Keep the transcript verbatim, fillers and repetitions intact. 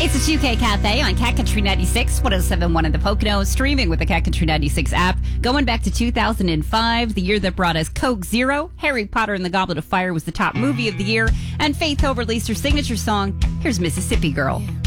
It's a two K Cafe on Cat Country ninety-six, one oh seven point one in the Poconos, streaming with the Cat Country ninety-six app. Going back to two thousand five, the year that brought us Coke Zero, Harry Potter and the Goblet of Fire was the top movie of the year, and Faith Hill released her signature song, Here's Mississippi Girl.